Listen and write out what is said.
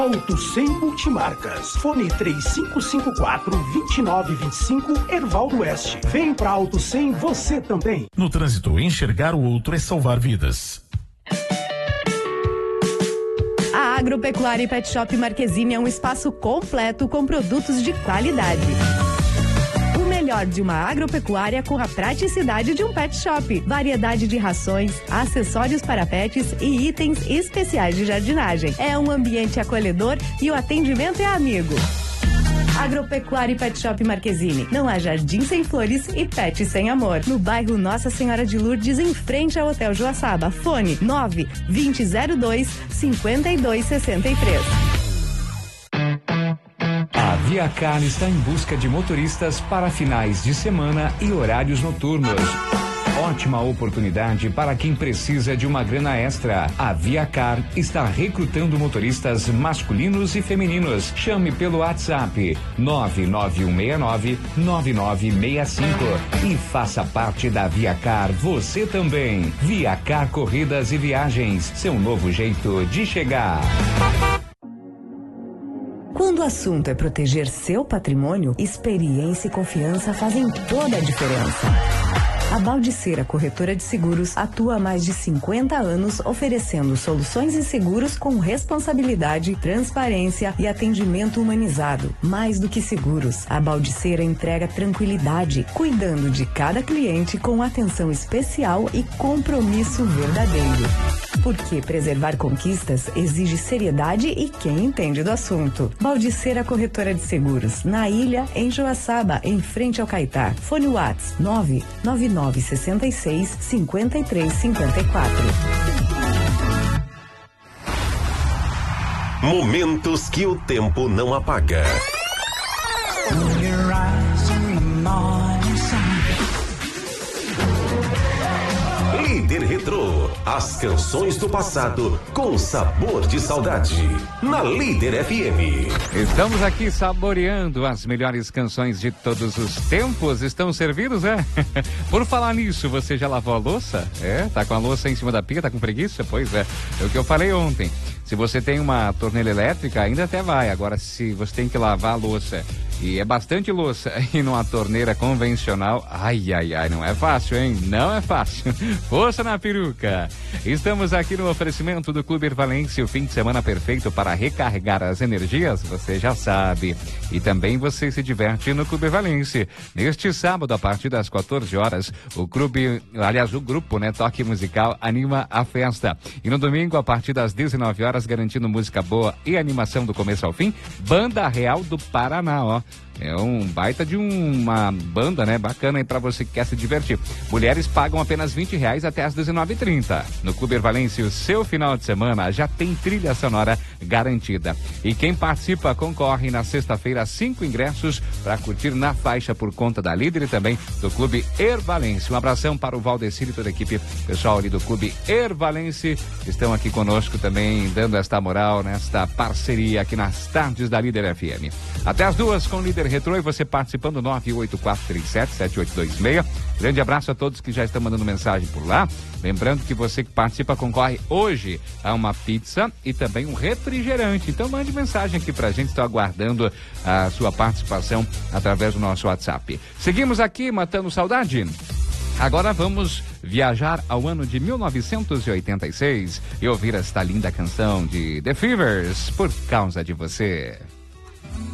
Auto 100 Multimarcas. Fone 3554-2925, Ervaldo Oeste. Vem pra Auto 100 você também. No trânsito, enxergar o outro é salvar vidas. A Agropecuária e Pet Shop Marquezine é um espaço completo com produtos de qualidade. O melhor de uma agropecuária com a praticidade de um pet shop. Variedade de rações, acessórios para pets e itens especiais de jardinagem. É um ambiente acolhedor e o atendimento é amigo. Agropecuária e Pet Shop Marquezine. Não há jardim sem flores e pet sem amor. No bairro Nossa Senhora de Lourdes, em frente ao Hotel Joaçaba. Fone 9-2002-5263. A ViaCar está em busca de motoristas para finais de semana e horários noturnos. Ótima oportunidade para quem precisa de uma grana extra. A ViaCar está recrutando motoristas masculinos e femininos. Chame pelo WhatsApp 99169-9965 e faça parte da ViaCar você também. ViaCar Corridas e Viagens, seu novo jeito de chegar. Quando o assunto é proteger seu patrimônio, experiência e confiança fazem toda a diferença. A Baldiceira Corretora de Seguros atua há mais de 50 anos oferecendo soluções e seguros com responsabilidade, transparência e atendimento humanizado. Mais do que seguros, a Baldiceira entrega tranquilidade, cuidando de cada cliente com atenção especial e compromisso verdadeiro. Porque preservar conquistas exige seriedade e quem entende do assunto. Baldiceira Corretora de Seguros, na Ilha, em Joaçaba, em frente ao Caetá. Fone Whats 99966-5354. Momentos que o tempo não apaga. Líder Retrô, as canções do passado com sabor de saudade. Na Líder FM. Estamos aqui saboreando as melhores canções de todos os tempos. Estão servidos, é? Por falar nisso, você já lavou a louça? É? Tá com a louça em cima da pia? Tá com preguiça? Pois é. É o que eu falei ontem. Se você tem uma torneira elétrica, ainda até vai. Agora, se você tem que lavar a louça, e é bastante louça, e numa torneira convencional, ai, ai, ai, não é fácil, hein? Não é fácil. Força na peruca. Estamos aqui no oferecimento do Clube Ervalense, o fim de semana perfeito para recarregar as energias, você já sabe. E também você se diverte no Clube Ervalense. Neste sábado, a partir das 14 horas, o grupo, né, Toque Musical anima a festa. E no domingo, a partir das 19 horas, garantindo música boa e animação do começo ao fim, Banda Real do Paraná, ó. É um baita de uma banda, né? Bacana aí pra você que quer se divertir. Mulheres pagam apenas R$20 até às 19h30. No Clube Ervalense, o seu final de semana já tem trilha sonora garantida. E quem participa concorre na sexta-feira a 5 ingressos para curtir na faixa por conta da Líder e também do Clube Ervalense. Um abração para o Valdecir e toda a equipe, pessoal ali do Clube Ervalense, estão aqui conosco também, dando esta moral nesta parceria aqui nas tardes da Líder FM. Até as 2 com o Líder Retrô e você participando 98437-7826. Grande abraço a todos que já estão mandando mensagem por lá. Lembrando que você que participa concorre hoje a uma pizza e também um refrigerante. Então mande mensagem aqui pra gente, estou aguardando a sua participação através do nosso WhatsApp. Seguimos aqui matando saudade. Agora vamos viajar ao ano de 1986 e ouvir esta linda canção de The Fevers, Por Causa de Você.